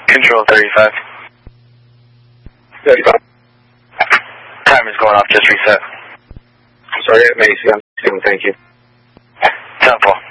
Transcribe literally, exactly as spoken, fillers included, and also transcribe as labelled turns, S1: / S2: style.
S1: Control thirty-five.
S2: thirty-five.
S1: Timer's going off, just reset.
S2: I'm sorry, Mason. Thank you.
S1: Temple.